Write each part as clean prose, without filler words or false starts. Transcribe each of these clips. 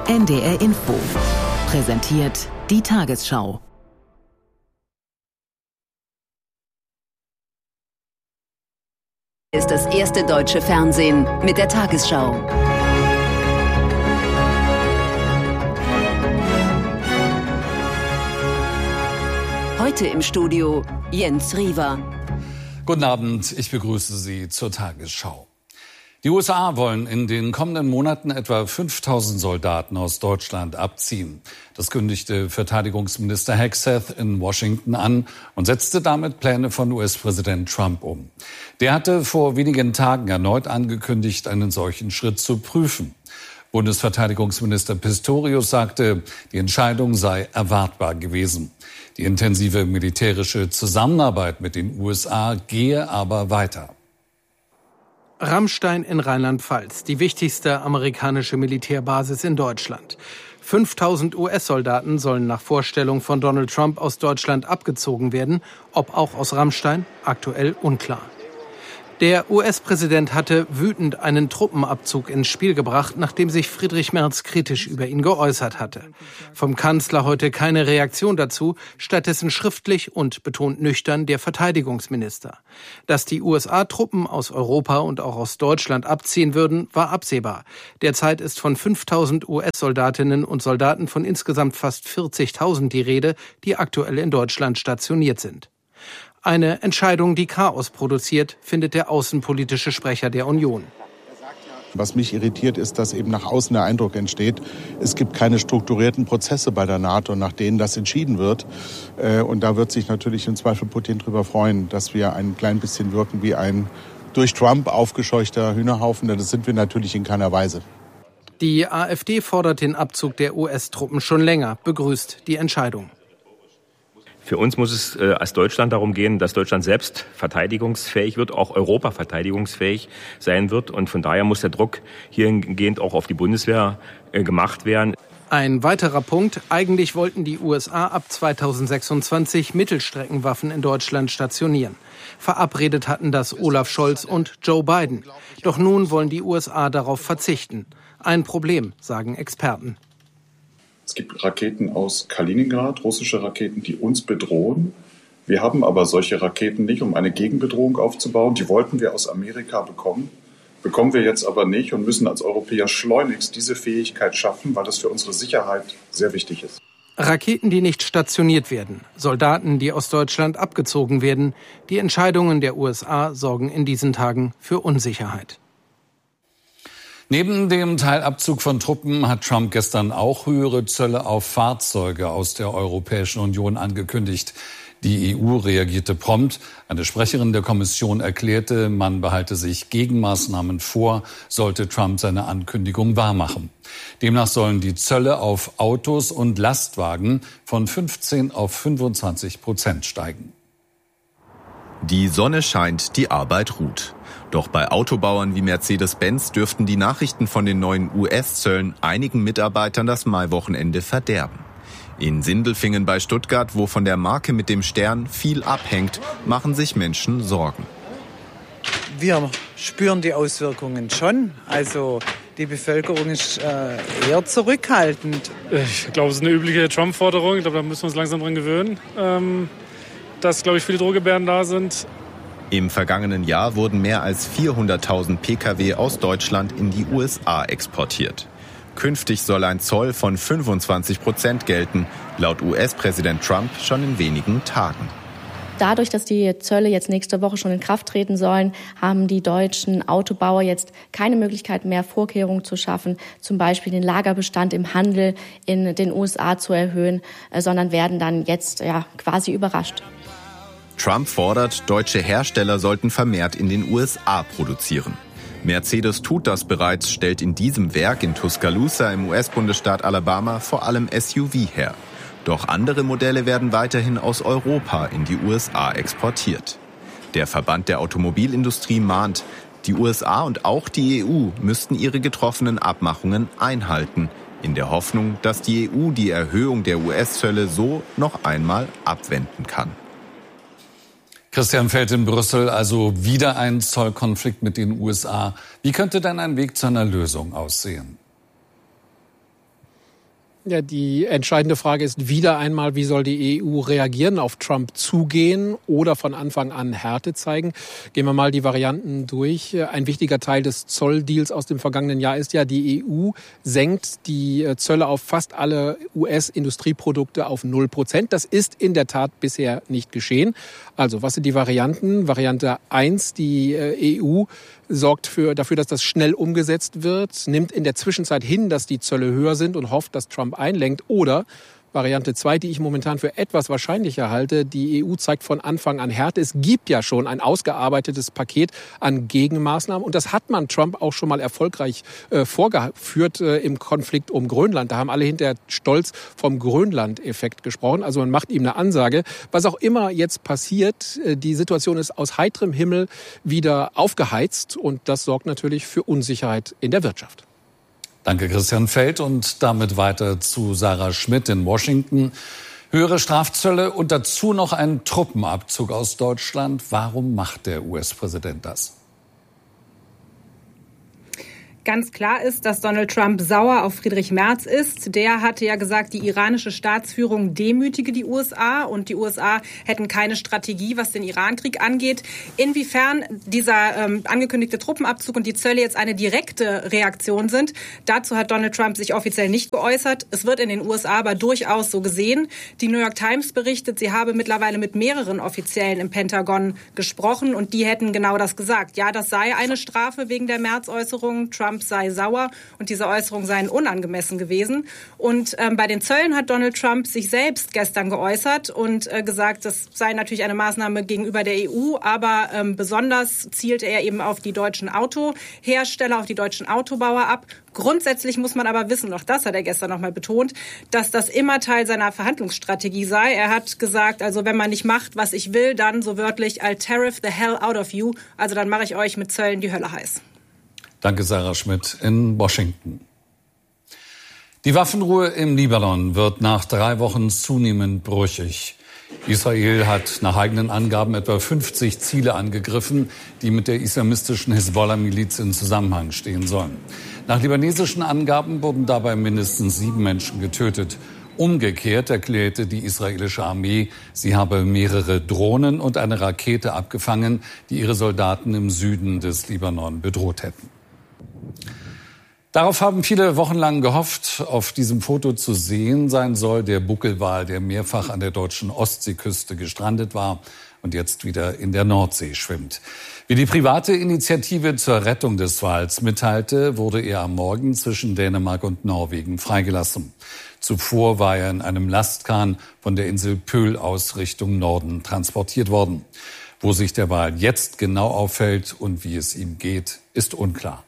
NDR Info. Präsentiert die Tagesschau. Ist das erste deutsche Fernsehen mit der Tagesschau. Heute im Studio Jens Riewer. Guten Abend, ich begrüße Sie zur Tagesschau. Die USA wollen in den kommenden Monaten etwa 5.000 Soldaten aus Deutschland abziehen. Das kündigte Verteidigungsminister Hegseth in Washington an und setzte damit Pläne von US-Präsident Trump um. Der hatte vor wenigen Tagen erneut angekündigt, einen solchen Schritt zu prüfen. Bundesverteidigungsminister Pistorius sagte, die Entscheidung sei erwartbar gewesen. Die intensive militärische Zusammenarbeit mit den USA gehe aber weiter. Ramstein in Rheinland-Pfalz, die wichtigste amerikanische Militärbasis in Deutschland. 5.000 US-Soldaten sollen nach Vorstellung von Donald Trump aus Deutschland abgezogen werden, ob auch aus Ramstein, aktuell unklar. Der US-Präsident hatte wütend einen Truppenabzug ins Spiel gebracht, nachdem sich Friedrich Merz kritisch über ihn geäußert hatte. Vom Kanzler heute keine Reaktion dazu, stattdessen schriftlich und betont nüchtern der Verteidigungsminister. Dass die USA Truppen aus Europa und auch aus Deutschland abziehen würden, war absehbar. Derzeit ist von 5.000 US-Soldatinnen und Soldaten von insgesamt fast 40.000 die Rede, die aktuell in Deutschland stationiert sind. Eine Entscheidung, die Chaos produziert, findet der außenpolitische Sprecher der Union. Was mich irritiert, ist, dass eben nach außen der Eindruck entsteht, es gibt keine strukturierten Prozesse bei der NATO, nach denen das entschieden wird. Und da wird sich natürlich im Zweifel Putin darüber freuen, dass wir ein klein bisschen wirken wie ein durch Trump aufgescheuchter Hühnerhaufen. Das sind wir natürlich in keiner Weise. Die AfD fordert den Abzug der US-Truppen schon länger, begrüßt die Entscheidung. Für uns muss es als Deutschland darum gehen, dass Deutschland selbst verteidigungsfähig wird, auch Europa verteidigungsfähig sein wird. Und von daher muss der Druck hiergehend auch auf die Bundeswehr gemacht werden. Ein weiterer Punkt. Eigentlich wollten die USA ab 2026 Mittelstreckenwaffen in Deutschland stationieren. Verabredet hatten das Olaf Scholz und Joe Biden. Doch nun wollen die USA darauf verzichten. Ein Problem, sagen Experten. Es gibt Raketen aus Kaliningrad, russische Raketen, die uns bedrohen. Wir haben aber solche Raketen nicht, um eine Gegenbedrohung aufzubauen. Die wollten wir aus Amerika bekommen. Bekommen wir jetzt aber nicht und müssen als Europäer schleunigst diese Fähigkeit schaffen, weil das für unsere Sicherheit sehr wichtig ist. Raketen, die nicht stationiert werden, Soldaten, die aus Deutschland abgezogen werden. Die Entscheidungen der USA sorgen in diesen Tagen für Unsicherheit. Neben dem Teilabzug von Truppen hat Trump gestern auch höhere Zölle auf Fahrzeuge aus der Europäischen Union angekündigt. Die EU reagierte prompt. Eine Sprecherin der Kommission erklärte, man behalte sich Gegenmaßnahmen vor, sollte Trump seine Ankündigung wahrmachen. Demnach sollen die Zölle auf Autos und Lastwagen von 15 auf 25% steigen. Die Sonne scheint, die Arbeit ruht. Doch bei Autobauern wie Mercedes-Benz dürften die Nachrichten von den neuen US-Zöllen einigen Mitarbeitern das Maiwochenende verderben. In Sindelfingen bei Stuttgart, wo von der Marke mit dem Stern viel abhängt, machen sich Menschen Sorgen. Wir spüren die Auswirkungen schon. Also die Bevölkerung ist eher zurückhaltend. Ich glaube, es ist eine übliche Trump-Forderung. Ich glaube, da müssen wir uns langsam dran gewöhnen, dass, glaube ich, viele Drohgebärden da sind. Im vergangenen Jahr wurden mehr als 400.000 Pkw aus Deutschland in die USA exportiert. Künftig soll ein Zoll von 25% gelten, laut US-Präsident Trump schon in wenigen Tagen. Dadurch, dass die Zölle jetzt nächste Woche schon in Kraft treten sollen, haben die deutschen Autobauer jetzt keine Möglichkeit mehr, Vorkehrungen zu schaffen, zum Beispiel den Lagerbestand im Handel in den USA zu erhöhen, sondern werden dann jetzt quasi überrascht. Trump fordert, deutsche Hersteller sollten vermehrt in den USA produzieren. Mercedes tut das bereits, stellt in diesem Werk in Tuscaloosa im US-Bundesstaat Alabama vor allem SUV her. Doch andere Modelle werden weiterhin aus Europa in die USA exportiert. Der Verband der Automobilindustrie mahnt, die USA und auch die EU müssten ihre getroffenen Abmachungen einhalten, in der Hoffnung, dass die EU die Erhöhung der US-Zölle so noch einmal abwenden kann. Christian Feld in Brüssel, also wieder ein Zollkonflikt mit den USA. Wie könnte denn ein Weg zu einer Lösung aussehen? Ja, die entscheidende Frage ist wieder einmal, wie soll die EU reagieren, auf Trump zugehen oder von Anfang an Härte zeigen? Gehen wir mal die Varianten durch. Ein wichtiger Teil des Zolldeals aus dem vergangenen Jahr ist ja, die EU senkt die Zölle auf fast alle US-Industrieprodukte auf 0%. Das ist in der Tat bisher nicht geschehen. Also, was sind die Varianten? Variante 1, die EU sorgt dafür, dass das schnell umgesetzt wird, nimmt in der Zwischenzeit hin, dass die Zölle höher sind und hofft, dass Trump einlenkt. Oder Variante 2, die ich momentan für etwas wahrscheinlicher halte, die EU zeigt von Anfang an Härte. Es gibt ja schon ein ausgearbeitetes Paket an Gegenmaßnahmen und das hat man Trump auch schon mal erfolgreich vorgeführt im Konflikt um Grönland. Da haben alle hinterher stolz vom Grönland-Effekt gesprochen. Also man macht ihm eine Ansage. Was auch immer jetzt passiert, die Situation ist aus heiterem Himmel wieder aufgeheizt und das sorgt natürlich für Unsicherheit in der Wirtschaft. Danke, Christian Feld. Und damit weiter zu Sarah Schmidt in Washington. Höhere Strafzölle und dazu noch ein Truppenabzug aus Deutschland. Warum macht der US-Präsident das? Ganz klar ist, dass Donald Trump sauer auf Friedrich Merz ist. Der hatte ja gesagt, die iranische Staatsführung demütige die USA und die USA hätten keine Strategie, was den Irankrieg angeht. Inwiefern dieser angekündigte Truppenabzug und die Zölle jetzt eine direkte Reaktion sind, dazu hat Donald Trump sich offiziell nicht geäußert. Es wird in den USA aber durchaus so gesehen. Die New York Times berichtet, sie habe mittlerweile mit mehreren Offiziellen im Pentagon gesprochen und die hätten genau das gesagt. Ja, das sei eine Strafe wegen der Merz-Äußerung. Trump sei sauer und diese Äußerungen seien unangemessen gewesen. Und bei den Zöllen hat Donald Trump sich selbst gestern geäußert und gesagt, das sei natürlich eine Maßnahme gegenüber der EU, aber besonders zielte er eben auf die deutschen Autohersteller, auf die deutschen Autobauer ab. Grundsätzlich muss man aber wissen, auch das hat er gestern nochmal betont, dass das immer Teil seiner Verhandlungsstrategie sei. Er hat gesagt, also wenn man nicht macht, was ich will, dann so wörtlich, I'll tariff the hell out of you. Also dann mache ich euch mit Zöllen die Hölle heiß. Danke, Sarah Schmidt in Washington. Die Waffenruhe im Libanon wird nach 3 Wochen zunehmend brüchig. Israel hat nach eigenen Angaben etwa 50 Ziele angegriffen, die mit der islamistischen Hisbollah-Miliz in Zusammenhang stehen sollen. Nach libanesischen Angaben wurden dabei mindestens 7 Menschen getötet. Umgekehrt erklärte die israelische Armee, sie habe mehrere Drohnen und eine Rakete abgefangen, die ihre Soldaten im Süden des Libanon bedroht hätten. Darauf haben viele wochenlang gehofft. Auf diesem Foto zu sehen sein soll der Buckelwal, der mehrfach an der deutschen Ostseeküste gestrandet war und jetzt wieder in der Nordsee schwimmt. Wie die private Initiative zur Rettung des Wals mitteilte, wurde er am Morgen zwischen Dänemark und Norwegen freigelassen. Zuvor war er in einem Lastkahn von der Insel Pöhl aus Richtung Norden transportiert worden. Wo sich der Wal jetzt genau aufhält und wie es ihm geht, ist unklar.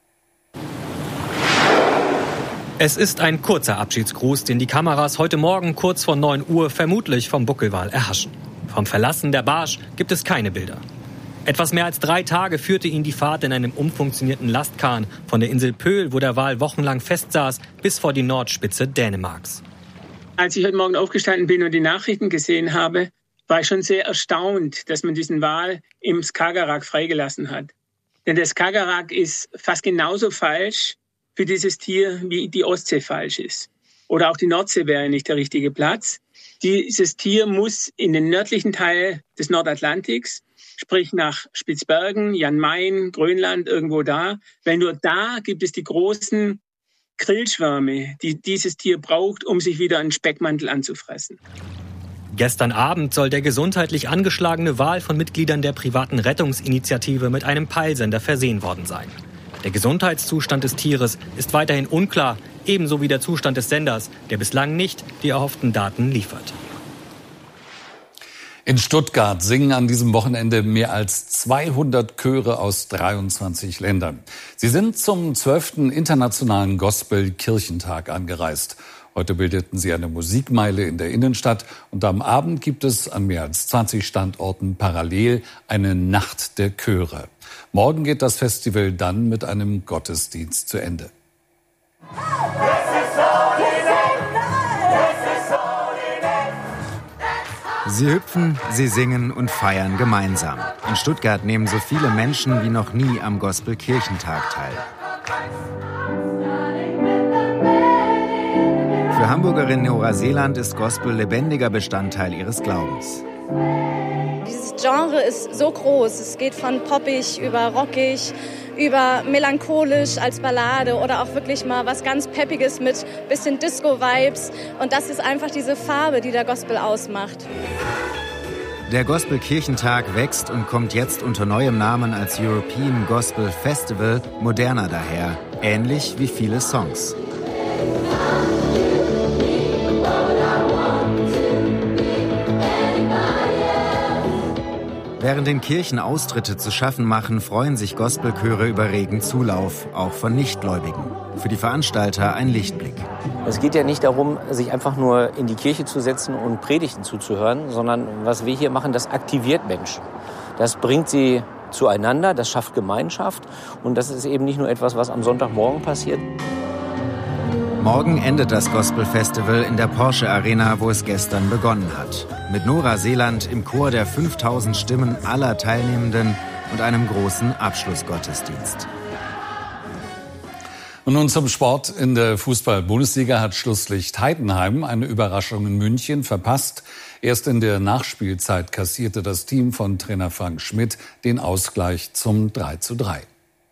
Es ist ein kurzer Abschiedsgruß, den die Kameras heute Morgen kurz vor 9 Uhr vermutlich vom Buckelwal erhaschen. Vom Verlassen der Barsch gibt es keine Bilder. Etwas mehr als 3 Tage führte ihn die Fahrt in einem umfunktionierten Lastkahn von der Insel Pöhl, wo der Wal wochenlang festsaß, bis vor die Nordspitze Dänemarks. Als ich heute Morgen aufgestanden bin und die Nachrichten gesehen habe, war ich schon sehr erstaunt, dass man diesen Wal im Skagerrak freigelassen hat. Denn der Skagerrak ist fast genauso falsch für dieses Tier, wie die Ostsee falsch ist. Oder auch die Nordsee wäre nicht der richtige Platz. Dieses Tier muss in den nördlichen Teil des Nordatlantiks, sprich nach Spitzbergen, Jan Mayen, Grönland, irgendwo da. Weil nur da gibt es die großen Grillschwärme, die dieses Tier braucht, um sich wieder einen Speckmantel anzufressen. Gestern Abend soll der gesundheitlich angeschlagene Wal von Mitgliedern der privaten Rettungsinitiative mit einem Peilsender versehen worden sein. Der Gesundheitszustand des Tieres ist weiterhin unklar, ebenso wie der Zustand des Senders, der bislang nicht die erhofften Daten liefert. In Stuttgart singen an diesem Wochenende mehr als 200 Chöre aus 23 Ländern. Sie sind zum 12. Internationalen Gospel-Kirchentag angereist. Heute bildeten sie eine Musikmeile in der Innenstadt und am Abend gibt es an mehr als 20 Standorten parallel eine Nacht der Chöre. Morgen geht das Festival dann mit einem Gottesdienst zu Ende. Sie hüpfen, sie singen und feiern gemeinsam. In Stuttgart nehmen so viele Menschen wie noch nie am Gospel-Kirchentag teil. Für Hamburgerin Nora Seeland ist Gospel lebendiger Bestandteil ihres Glaubens. Dieses Genre ist so groß. Es geht von poppig über rockig, über melancholisch als Ballade oder auch wirklich mal was ganz Peppiges mit bisschen Disco-Vibes. Und das ist einfach diese Farbe, die der Gospel ausmacht. Der Gospel-Kirchentag wächst und kommt jetzt unter neuem Namen als European Gospel Festival, moderner daher, ähnlich wie viele Songs. Während den Kirchen Austritte zu schaffen machen, freuen sich Gospelchöre über regen Zulauf, auch von Nichtgläubigen. Für die Veranstalter ein Lichtblick. Es geht ja nicht darum, sich einfach nur in die Kirche zu setzen und Predigten zuzuhören, sondern was wir hier machen, das aktiviert Menschen. Das bringt sie zueinander, das schafft Gemeinschaft und das ist eben nicht nur etwas, was am Sonntagmorgen passiert. Morgen endet das Gospel-Festival in der Porsche Arena, wo es gestern begonnen hat. Mit Nora Seeland im Chor der 5000 Stimmen aller Teilnehmenden und einem großen Abschlussgottesdienst. Und nun zum Sport. In der Fußball-Bundesliga hat Schlusslicht Heidenheim eine Überraschung in München verpasst. Erst in der Nachspielzeit kassierte das Team von Trainer Frank Schmidt den Ausgleich zum 3:3.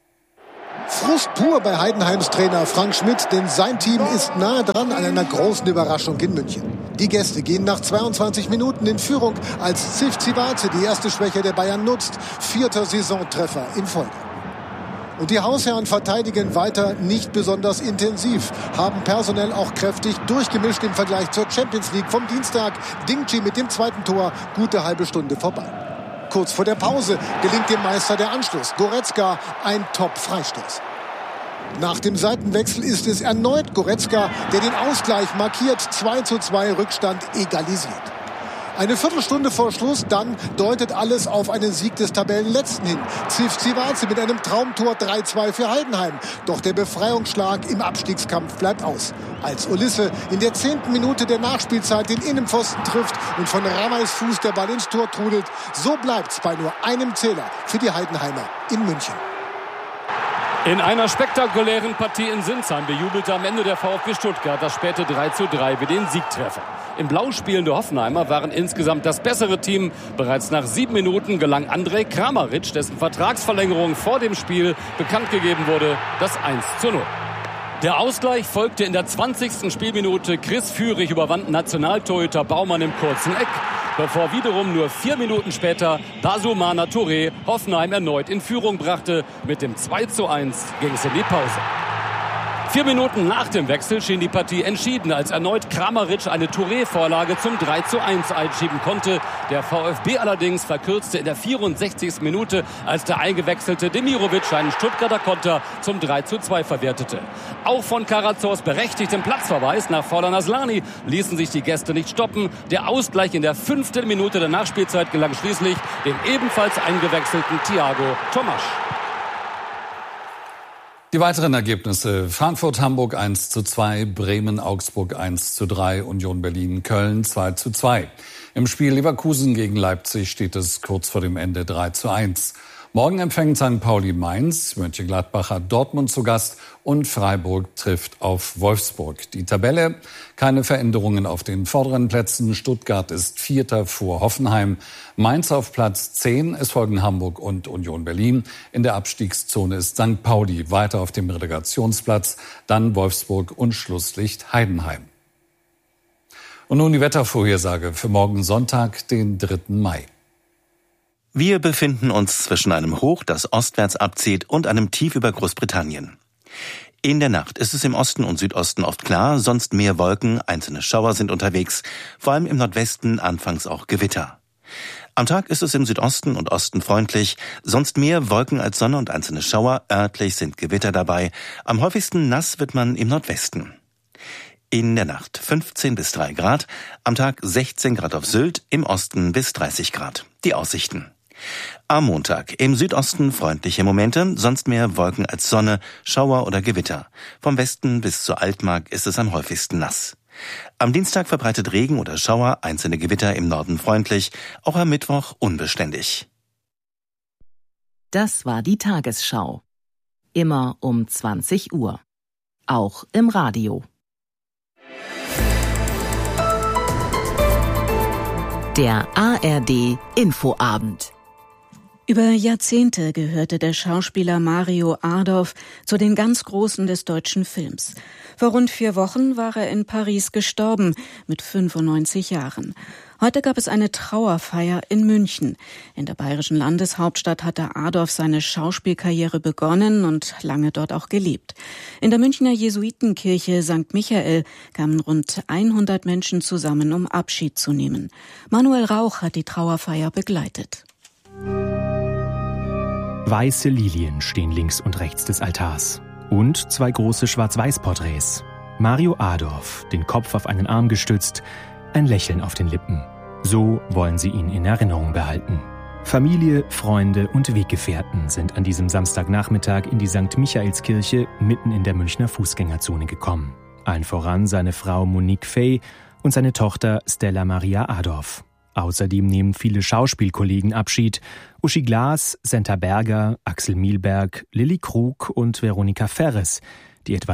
Frust pur bei Heidenheims Trainer Frank Schmidt, denn sein Team ist nahe dran an einer großen Überraschung in München. Die Gäste gehen nach 22 Minuten in Führung, als Tsitsipas die erste Schwäche der Bayern nutzt. 4. Saisontreffer in Folge. Und die Hausherren verteidigen weiter nicht besonders intensiv, haben personell auch kräftig durchgemischt im Vergleich zur Champions League vom Dienstag. Dingchi mit dem zweiten Tor, gute halbe Stunde vorbei. Kurz vor der Pause gelingt dem Meister der Anschluss. Goretzka, ein Top-Freistoß. Nach dem Seitenwechsel ist es erneut Goretzka, der den Ausgleich markiert. 2:2 Rückstand egalisiert. Eine Viertelstunde vor Schluss, dann deutet alles auf einen Sieg des Tabellenletzten hin. Tsitsipas mit einem Traumtor 3:2 für Heidenheim. Doch der Befreiungsschlag im Abstiegskampf bleibt aus. Als Ulisse in der 10. Minute der Nachspielzeit den Innenpfosten trifft und von Ramais Fuß der Ball ins Tor trudelt. So bleibt's bei nur einem Zähler für die Heidenheimer in München. In einer spektakulären Partie in Sinsheim bejubelte am Ende der VfB Stuttgart das späte 3:3 wie den Siegtreffer. Im blau spielende Hoffenheimer waren insgesamt das bessere Team. Bereits nach 7 Minuten gelang Andrej Kramaric, dessen Vertragsverlängerung vor dem Spiel bekannt gegeben wurde, das 1:0. Der Ausgleich folgte in der 20. Spielminute. Chris Führig überwand Nationaltorhüter Baumann im kurzen Eck, bevor wiederum nur 4 Minuten später Basumana Touré Hoffenheim erneut in Führung brachte. Mit dem 2:1 ging es in die Pause. 4 Minuten nach dem Wechsel schien die Partie entschieden, als erneut Kramaric eine Touré-Vorlage zum 3:1 einschieben konnte. Der VfB allerdings verkürzte in der 64. Minute, als der eingewechselte Demirovic einen Stuttgarter Konter zum 3:2 verwertete. Auch von Karazors berechtigtem Platzverweis nach Forlan Aslani ließen sich die Gäste nicht stoppen. Der Ausgleich in der 5. Minute der Nachspielzeit gelang schließlich dem ebenfalls eingewechselten Thiago Tomasch. Die weiteren Ergebnisse: Frankfurt-Hamburg 1:2, Bremen-Augsburg 1:3, Union Berlin-Köln 2:2. Im Spiel Leverkusen gegen Leipzig steht es kurz vor dem Ende 3:1. Morgen empfängt St. Pauli Mainz, Mönchengladbach hat Dortmund zu Gast und Freiburg trifft auf Wolfsburg. Die Tabelle: keine Veränderungen auf den vorderen Plätzen. Stuttgart ist Vierter vor Hoffenheim. Mainz auf Platz 10, es folgen Hamburg und Union Berlin. In der Abstiegszone ist St. Pauli weiter auf dem Relegationsplatz, dann Wolfsburg und Schlusslicht Heidenheim. Und nun die Wettervorhersage für morgen Sonntag, den 3. Mai. Wir befinden uns zwischen einem Hoch, das ostwärts abzieht, und einem Tief über Großbritannien. In der Nacht ist es im Osten und Südosten oft klar, sonst mehr Wolken, einzelne Schauer sind unterwegs, vor allem im Nordwesten anfangs auch Gewitter. Am Tag ist es im Südosten und Osten freundlich, sonst mehr Wolken als Sonne und einzelne Schauer, örtlich sind Gewitter dabei, am häufigsten nass wird man im Nordwesten. In der Nacht 15 bis 3 Grad, am Tag 16 Grad auf Sylt, im Osten bis 30 Grad. Die Aussichten: am Montag im Südosten freundliche Momente, sonst mehr Wolken als Sonne, Schauer oder Gewitter. Vom Westen bis zur Altmark ist es am häufigsten nass. Am Dienstag verbreitet Regen oder Schauer, einzelne Gewitter im Norden freundlich, auch am Mittwoch unbeständig. Das war die Tagesschau. Immer um 20 Uhr. Auch im Radio. Der ARD Infoabend. Über Jahrzehnte gehörte der Schauspieler Mario Adorf zu den ganz Großen des deutschen Films. Vor rund 4 Wochen war er in Paris gestorben, mit 95 Jahren. Heute gab es eine Trauerfeier in München. In der bayerischen Landeshauptstadt hatte Adorf seine Schauspielkarriere begonnen und lange dort auch gelebt. In der Münchner Jesuitenkirche St. Michael kamen rund 100 Menschen zusammen, um Abschied zu nehmen. Manuel Rauch hat die Trauerfeier begleitet. Weiße Lilien stehen links und rechts des Altars. Und 2 große Schwarz-Weiß-Porträts. Mario Adorf, den Kopf auf einen Arm gestützt, ein Lächeln auf den Lippen. So wollen sie ihn in Erinnerung behalten. Familie, Freunde und Weggefährten sind an diesem Samstagnachmittag in die St. Michaelskirche mitten in der Münchner Fußgängerzone gekommen. Allen voran seine Frau Monique Fey und seine Tochter Stella Maria Adorf. Außerdem nehmen viele Schauspielkollegen Abschied. Uschi Glas, Senta Berger, Axel Mielberg, Lilli Krug und Veronika Ferres, die etwa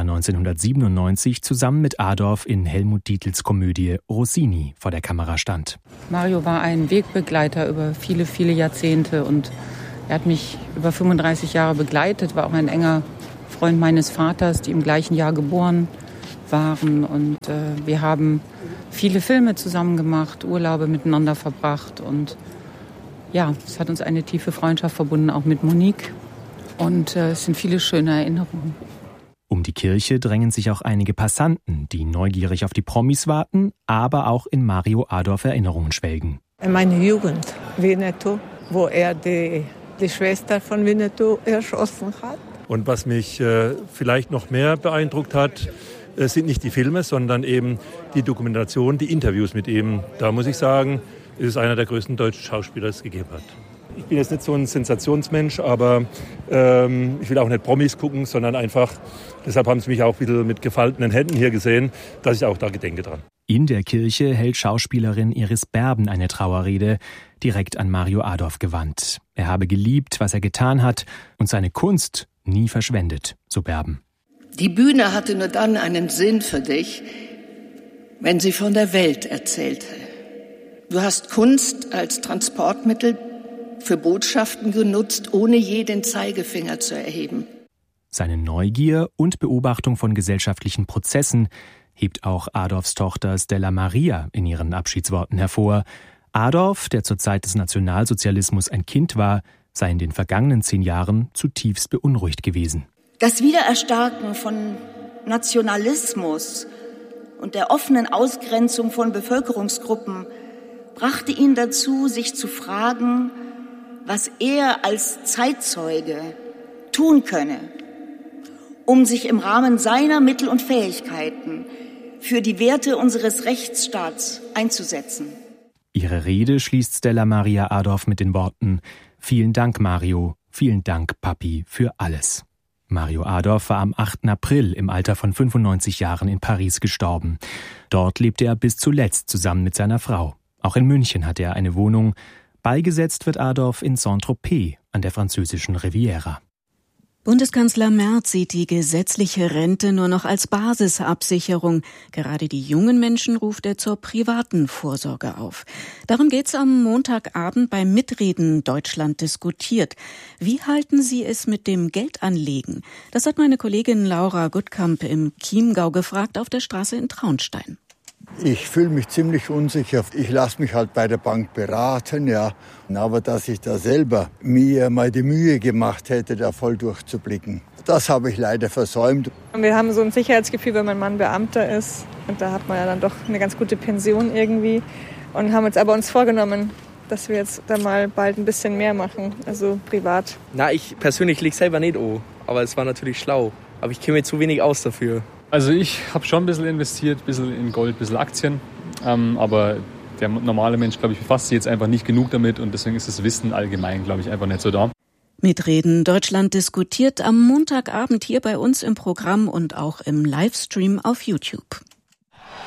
1997 zusammen mit Adorf in Helmut Dietls Komödie Rossini vor der Kamera stand. Mario war ein Wegbegleiter über viele, viele Jahrzehnte und er hat mich über 35 Jahre begleitet, war auch ein enger Freund meines Vaters, die im gleichen Jahr geboren waren und wir haben viele Filme zusammen gemacht, Urlaube miteinander verbracht und ja, es hat uns eine tiefe Freundschaft verbunden, auch mit Monique und es sind viele schöne Erinnerungen. Um die Kirche drängen sich auch einige Passanten, die neugierig auf die Promis warten, aber auch in Mario Adorf Erinnerungen schwelgen. Meine Jugend, Winnetou, wo er die Schwester von Winnetou erschossen hat. Und was mich vielleicht noch mehr beeindruckt hat, sind nicht die Filme, sondern eben die Dokumentation, die Interviews mit ihm. Da muss ich sagen, ist es einer der größten deutschen Schauspieler, die es gegeben hat. Ich bin jetzt nicht so ein Sensationsmensch, aber ich will auch nicht Promis gucken, sondern einfach, deshalb haben sie mich auch ein bisschen mit gefalteten Händen hier gesehen, dass ich auch da gedenke dran. In der Kirche hält Schauspielerin Iris Berben eine Trauerrede, direkt an Mario Adorf gewandt. Er habe geliebt, was er getan hat und seine Kunst nie verschwendet, so Berben. Die Bühne hatte nur dann einen Sinn für dich, wenn sie von der Welt erzählte. Du hast Kunst als Transportmittel für Botschaften genutzt, ohne je den Zeigefinger zu erheben. Seine Neugier und Beobachtung von gesellschaftlichen Prozessen hebt auch Adorfs Tochter Stella Maria in ihren Abschiedsworten hervor. Adorf, der zur Zeit des Nationalsozialismus ein Kind war, sei in den vergangenen 10 Jahren zutiefst beunruhigt gewesen. Das Wiedererstarken von Nationalismus und der offenen Ausgrenzung von Bevölkerungsgruppen brachte ihn dazu, sich zu fragen, was er als Zeitzeuge tun könne, um sich im Rahmen seiner Mittel und Fähigkeiten für die Werte unseres Rechtsstaats einzusetzen. Ihre Rede schließt Stella Maria Adorf mit den Worten: Vielen Dank, Mario, vielen Dank, Papi, für alles. Mario Adorf war am 8. April im Alter von 95 Jahren in Paris gestorben. Dort lebte er bis zuletzt zusammen mit seiner Frau. Auch in München hatte er eine Wohnung. Beigesetzt wird Adorf in Saint-Tropez an der französischen Riviera. Bundeskanzler Merz sieht die gesetzliche Rente nur noch als Basisabsicherung. Gerade die jungen Menschen ruft er zur privaten Vorsorge auf. Darum geht's am Montagabend beim Mitreden Deutschland diskutiert. Wie halten Sie es mit dem Geldanlegen? Das hat meine Kollegin Laura Guttkamp im Chiemgau gefragt auf der Straße in Traunstein. Ich fühle mich ziemlich unsicher. Ich lasse mich halt bei der Bank beraten, ja. Aber dass ich da selber mir mal die Mühe gemacht hätte, da voll durchzublicken, das habe ich leider versäumt. Wir haben so ein Sicherheitsgefühl, wenn mein Mann Beamter ist. Und da hat man ja dann doch eine ganz gute Pension irgendwie. Und haben uns aber vorgenommen, dass wir jetzt da mal bald ein bisschen mehr machen, also privat. Na, ich persönlich lege selber nicht an, aber es war natürlich schlau. Aber ich kenne mir zu wenig aus dafür. Also ich habe schon ein bisschen investiert, ein bisschen in Gold, ein bisschen Aktien. Aber der normale Mensch, glaube ich, befasst sich jetzt einfach nicht genug damit. Und deswegen ist das Wissen allgemein, glaube ich, einfach nicht so da. Mitreden Deutschland diskutiert am Montagabend hier bei uns im Programm und auch im Livestream auf YouTube.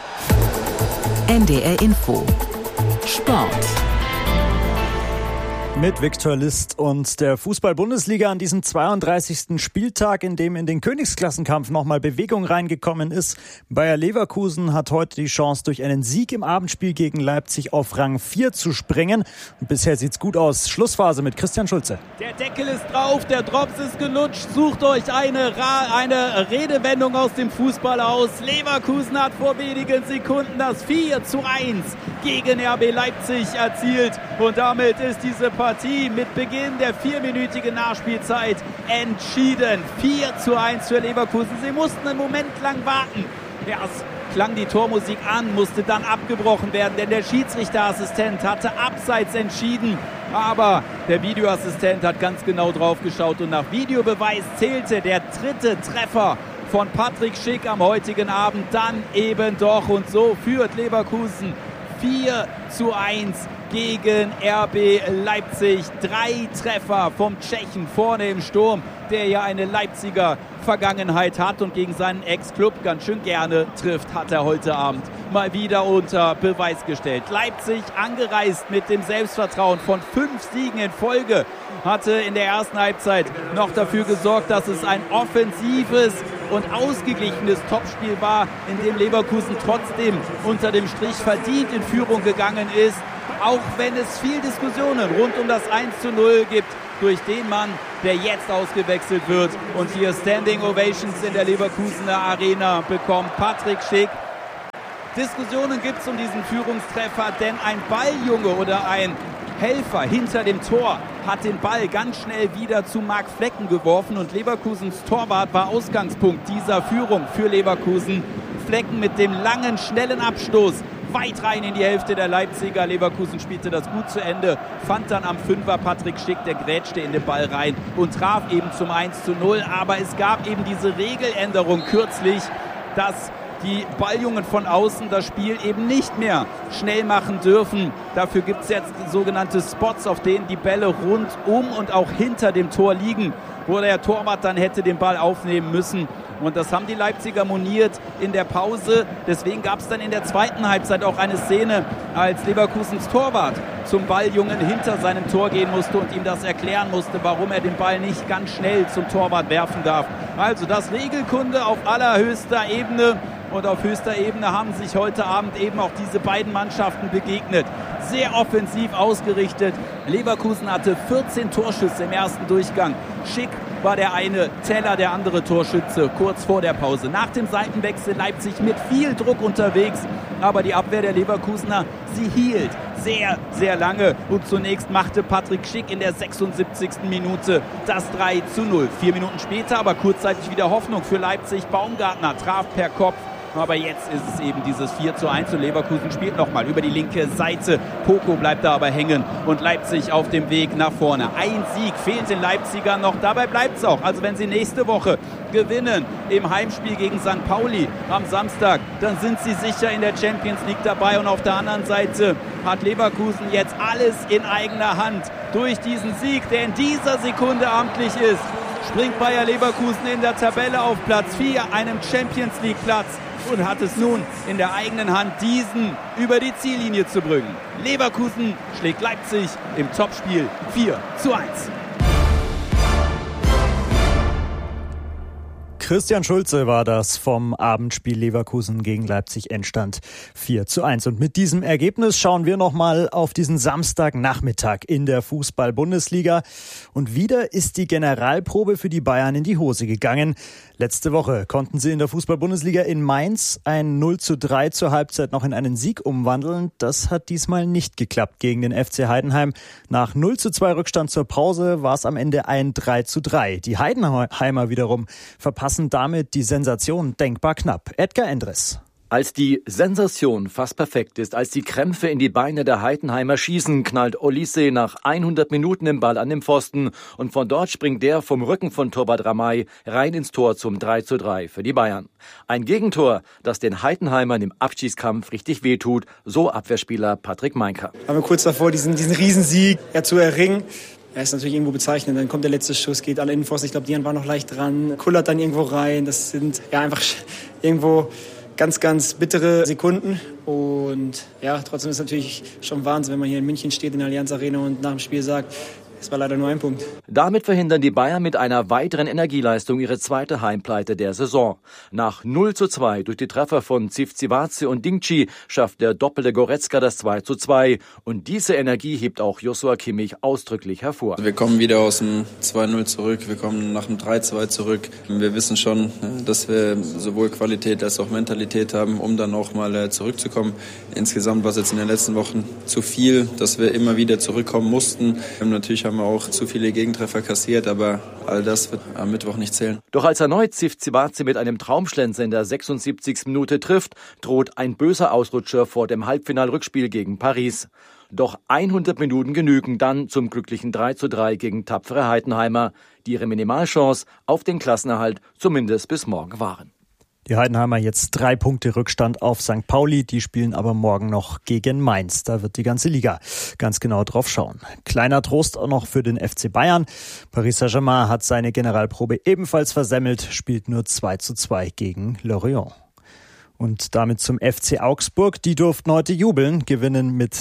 NDR Info Sport. Mit Viktor List und der Fußball-Bundesliga an diesem 32. Spieltag, in dem in den Königsklassenkampf nochmal Bewegung reingekommen ist. Bayer Leverkusen hat heute die Chance, durch einen Sieg im Abendspiel gegen Leipzig auf Rang 4 zu springen. Und bisher sieht's gut aus. Schlussphase mit Christian Schulze. Der Deckel ist drauf, der Drops ist gelutscht. Sucht euch eine Redewendung aus dem Fußball aus. Leverkusen hat vor wenigen Sekunden das 4:1 gegen RB Leipzig erzielt. Und damit ist diese Partie mit Beginn der 4-minütigen Nachspielzeit entschieden. 4:1 für Leverkusen. Sie mussten einen Moment lang warten. Erst klang die Tormusik an, musste dann abgebrochen werden, denn der Schiedsrichterassistent hatte abseits entschieden. Aber der Videoassistent hat ganz genau drauf geschaut und nach Videobeweis zählte der 3. Treffer von Patrick Schick am heutigen Abend dann eben doch. Und so führt Leverkusen 4:1 gegen RB Leipzig. 3 Treffer vom Tschechen vorne im Sturm, der ja eine Leipziger Vergangenheit hat und gegen seinen Ex-Club ganz schön gerne trifft, hat er heute Abend mal wieder unter Beweis gestellt. Leipzig angereist mit dem Selbstvertrauen von 5 Siegen in Folge, hatte in der ersten Halbzeit noch dafür gesorgt, dass es ein offensives und ausgeglichenes Topspiel war, in dem Leverkusen trotzdem unter dem Strich verdient in Führung gegangen ist, auch wenn es viel Diskussionen rund um das 1:0 gibt durch den Mann, der jetzt ausgewechselt wird und hier Standing Ovations in der Leverkusener Arena bekommt. Patrick Schick. Diskussionen gibt es um diesen Führungstreffer, denn ein Balljunge oder ein Helfer hinter dem Tor hat den Ball ganz schnell wieder zu Marc Flecken geworfen und Leverkusens Torwart war Ausgangspunkt dieser Führung für Leverkusen. Flecken mit dem langen, schnellen Abstoß weit rein in die Hälfte der Leipziger. Leverkusen spielte das gut zu Ende, fand dann am 5er Patrick Schick, der grätschte in den Ball rein und traf eben zum 1:0. Aber es gab eben diese Regeländerung kürzlich, dass die Balljungen von außen das Spiel eben nicht mehr schnell machen dürfen. Dafür gibt es jetzt sogenannte Spots, auf denen die Bälle rund um und auch hinter dem Tor liegen, wo der Torwart dann hätte den Ball aufnehmen müssen. Und das haben die Leipziger moniert in der Pause. Deswegen gab es dann in der zweiten Halbzeit auch eine Szene, als Leverkusens Torwart zum Balljungen hinter seinem Tor gehen musste und ihm das erklären musste, warum er den Ball nicht ganz schnell zum Torwart werfen darf. Also das Regelkunde auf allerhöchster Ebene. Und auf höchster Ebene haben sich heute Abend eben auch diese beiden Mannschaften begegnet. Sehr offensiv ausgerichtet. Leverkusen hatte 14 Torschüsse im ersten Durchgang. Schick war der eine, Teller der andere Torschütze kurz vor der Pause. Nach dem Seitenwechsel Leipzig mit viel Druck unterwegs. Aber die Abwehr der Leverkusener, sie hielt sehr, sehr lange. Und zunächst machte Patrick Schick in der 76. Minute das 3:0. 4 Minuten später aber kurzzeitig wieder Hoffnung für Leipzig. Baumgartner traf per Kopf. Aber jetzt ist es eben dieses 4:1 und Leverkusen spielt nochmal über die linke Seite. Poco bleibt da aber hängen und Leipzig auf dem Weg nach vorne. Ein Sieg fehlt den Leipzigern noch, dabei bleibt es auch. Also wenn sie nächste Woche gewinnen im Heimspiel gegen St. Pauli am Samstag, dann sind sie sicher in der Champions League dabei. Und auf der anderen Seite hat Leverkusen jetzt alles in eigener Hand. Durch diesen Sieg, der in dieser Sekunde amtlich ist, springt Bayer Leverkusen in der Tabelle auf Platz 4, einem Champions League Platz. Und hat es nun in der eigenen Hand, diesen über die Ziellinie zu bringen. Leverkusen schlägt Leipzig im Topspiel 4:1. Christian Schulze war das vom Abendspiel Leverkusen gegen Leipzig, Endstand 4:1. Und mit diesem Ergebnis schauen wir nochmal auf diesen Samstagnachmittag in der Fußball-Bundesliga. Und wieder ist die Generalprobe für die Bayern in die Hose gegangen. Letzte Woche konnten sie in der Fußball-Bundesliga in Mainz ein 0:3 zur Halbzeit noch in einen Sieg umwandeln. Das hat diesmal nicht geklappt gegen den FC Heidenheim. Nach 0:2 Rückstand zur Pause war es am Ende ein 3:3. Die Heidenheimer wiederum verpassen damit die Sensation denkbar knapp. Edgar Endres. Als die Sensation fast perfekt ist, als die Krämpfe in die Beine der Heidenheimer schießen, knallt Olise nach 100 Minuten den Ball an den Pfosten und von dort springt der vom Rücken von Torwart Ramay rein ins Tor zum 3:3 für die Bayern. Ein Gegentor, das den Heidenheimern im Abschiedskampf richtig wehtut, so Abwehrspieler Patrick Meinker. Aber kurz davor, diesen Riesensieg zu erringen. Er ist natürlich irgendwo bezeichnend, dann kommt der letzte Schuss, geht alle Innenpfosten, ich glaube, Dian war noch leicht dran, kullert dann irgendwo rein, das sind ja einfach irgendwo ganz, ganz bittere Sekunden. Und ja, trotzdem ist es natürlich schon Wahnsinn, wenn man hier in München steht in der Allianz Arena und nach dem Spiel sagt, es war leider nur ein Punkt. Damit verhindern die Bayern mit einer weiteren Energieleistung ihre zweite Heimpleite der Saison. Nach 0:2 durch die Treffer von Tsitsipas und Dingchi schafft der doppelte Goretzka das 2:2. Und diese Energie hebt auch Joshua Kimmich ausdrücklich hervor. Wir kommen wieder aus dem 2:0 zurück, wir kommen nach dem 3:2 zurück. Wir wissen schon, dass wir sowohl Qualität als auch Mentalität haben, um dann auch mal zurückzukommen. Insgesamt war es jetzt in den letzten Wochen zu viel, dass wir immer wieder zurückkommen mussten. Natürlich haben wir auch zu viele Gegentreffer kassiert, aber all das wird am Mittwoch nicht zählen. Doch als erneut Tsitsipas mit einem Traumschlenzer in der 76. Minute trifft, droht ein böser Ausrutscher vor dem Halbfinalrückspiel gegen Paris. Doch 100 Minuten genügen dann zum glücklichen 3:3 gegen tapfere Heidenheimer, die ihre Minimalchance auf den Klassenerhalt zumindest bis morgen wahren. Die Heidenheimer jetzt 3 Punkte Rückstand auf St. Pauli. Die spielen aber morgen noch gegen Mainz. Da wird die ganze Liga ganz genau drauf schauen. Kleiner Trost auch noch für den FC Bayern. Paris Saint-Germain hat seine Generalprobe ebenfalls versemmelt, spielt nur 2:2 gegen Lorient. Und damit zum FC Augsburg. Die durften heute jubeln, gewinnen mit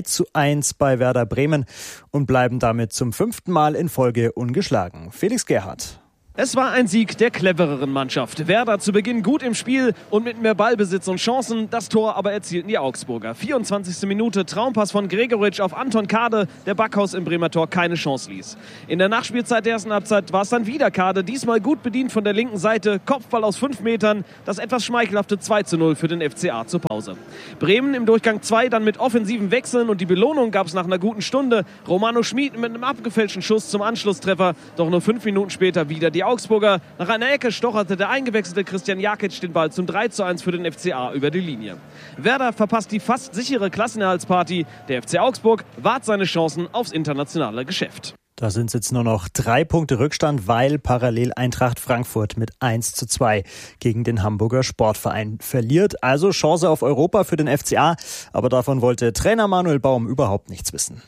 3:1 bei Werder Bremen und bleiben damit zum 5. Mal in Folge ungeschlagen. Felix Gerhardt. Es war ein Sieg der clevereren Mannschaft. Werder zu Beginn gut im Spiel und mit mehr Ballbesitz und Chancen. Das Tor aber erzielten die Augsburger. 24. Minute, Traumpass von Gregoritsch auf Anton Kade, der Backhaus im Bremer Tor keine Chance ließ. In der Nachspielzeit der ersten Halbzeit war es dann wieder Kade, diesmal gut bedient von der linken Seite. Kopfball aus 5 Metern, das etwas schmeichelhafte 2:0 für den FCA zur Pause. Bremen im Durchgang 2 dann mit offensiven Wechseln und die Belohnung gab es nach einer guten Stunde. Romano Schmid mit einem abgefälschten Schuss zum Anschlusstreffer, doch nur 5 Minuten später wieder die Augsburger. Nach einer Ecke stocherte der eingewechselte Christian Jakic den Ball zum 3:1 für den FCA über die Linie. Werder verpasst die fast sichere Klassenerhaltsparty. Der FC Augsburg wahrt seine Chancen aufs internationale Geschäft. Da sind es jetzt nur noch 3 Punkte Rückstand, weil parallel Eintracht Frankfurt mit 1:2 gegen den Hamburger Sportverein verliert. Also Chance auf Europa für den FCA, aber davon wollte Trainer Manuel Baum überhaupt nichts wissen.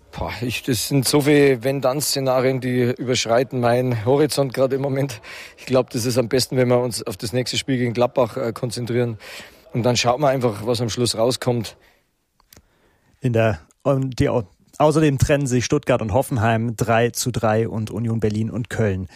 Das sind so viele Wenn-Dann-Szenarien, die überschreiten meinen Horizont gerade im Moment. Ich glaube, das ist am besten, wenn wir uns auf das nächste Spiel gegen Gladbach konzentrieren. Und dann schaut man einfach, was am Schluss rauskommt. Außerdem trennen sich Stuttgart und Hoffenheim 3:3 und Union Berlin und Köln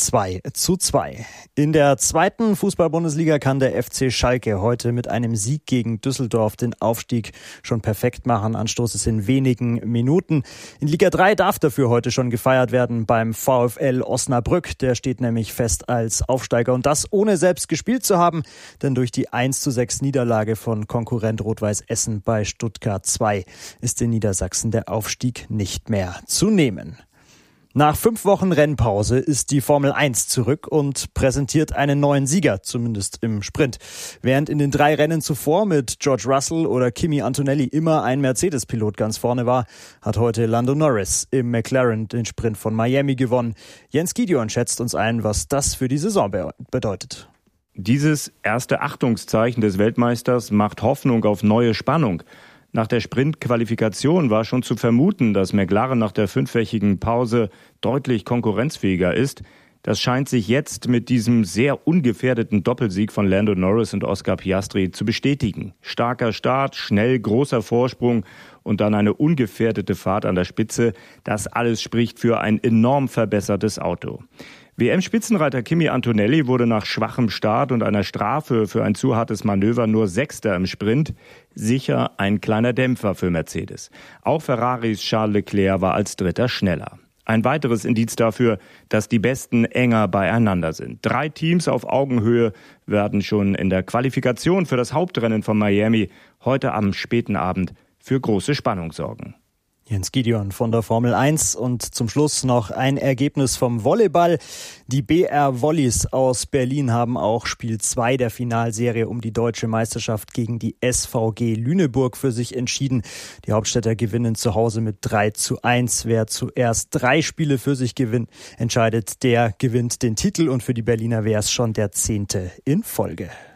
2:2. In der zweiten Fußball-Bundesliga kann der FC Schalke heute mit einem Sieg gegen Düsseldorf den Aufstieg schon perfekt machen. Anstoß ist in wenigen Minuten. In Liga 3 darf dafür heute schon gefeiert werden beim VfL Osnabrück. Der steht nämlich fest als Aufsteiger und das ohne selbst gespielt zu haben, denn durch die 1:6 Niederlage von Konkurrent Rot-Weiß Essen bei Stuttgart 2 ist in Niedersachsen der Aufstieg nicht mehr zu nehmen. Nach 5 Wochen Rennpause ist die Formel 1 zurück und präsentiert einen neuen Sieger, zumindest im Sprint. Während in den 3 Rennen zuvor mit George Russell oder Kimi Antonelli immer ein Mercedes-Pilot ganz vorne war, hat heute Lando Norris im McLaren den Sprint von Miami gewonnen. Jens Gideon schätzt uns ein, was das für die Saison bedeutet. Dieses erste Achtungszeichen des Weltmeisters macht Hoffnung auf neue Spannung. Nach der Sprintqualifikation war schon zu vermuten, dass McLaren nach der 5-wöchigen Pause deutlich konkurrenzfähiger ist. Das scheint sich jetzt mit diesem sehr ungefährdeten Doppelsieg von Lando Norris und Oscar Piastri zu bestätigen. Starker Start, schnell, großer Vorsprung und dann eine ungefährdete Fahrt an der Spitze. Das alles spricht für ein enorm verbessertes Auto. WM-Spitzenreiter Kimi Antonelli wurde nach schwachem Start und einer Strafe für ein zu hartes Manöver nur Sechster im Sprint. Sicher ein kleiner Dämpfer für Mercedes. Auch Ferraris Charles Leclerc war als Dritter schneller. Ein weiteres Indiz dafür, dass die Besten enger beieinander sind. 3 Teams auf Augenhöhe werden schon in der Qualifikation für das Hauptrennen von Miami heute am späten Abend für große Spannung sorgen. Jens Gideon von der Formel 1 und zum Schluss noch ein Ergebnis vom Volleyball. Die BR Volleys aus Berlin haben auch Spiel 2 der Finalserie um die deutsche Meisterschaft gegen die SVG Lüneburg für sich entschieden. Die Hauptstädter gewinnen zu Hause mit 3:1. Wer zuerst 3 Spiele für sich entscheidet, der gewinnt den Titel und für die Berliner wäre es schon der 10. in Folge.